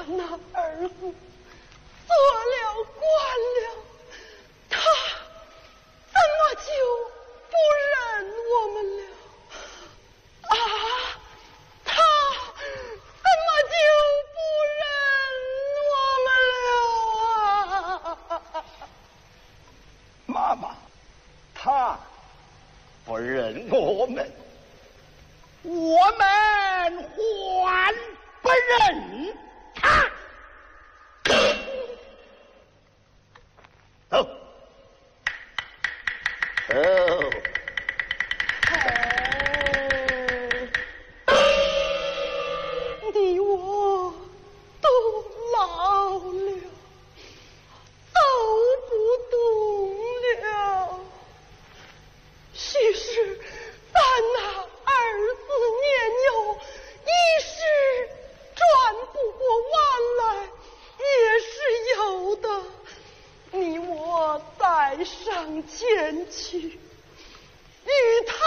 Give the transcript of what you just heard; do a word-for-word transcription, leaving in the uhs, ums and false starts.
那儿子做了官了，他怎么就不认我们了？啊，他怎么就不认我们了啊？ 妈妈，他不认我们，我们还不认他。走，走。 你我都老了，走不动了。须是咱那儿子年幼，一时转不过弯来，也是有的。你我再上前去，与他